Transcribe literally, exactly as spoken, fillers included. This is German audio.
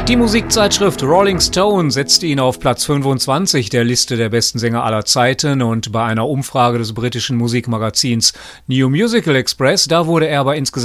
Die Musikzeitschrift Rolling Stone setzte ihn auf Platz fünfundzwanzig der Liste der besten Sänger aller Zeiten und bei einer Umfrage des britischen Musikmagazins New Musical Express, da wurde er bei insgesamt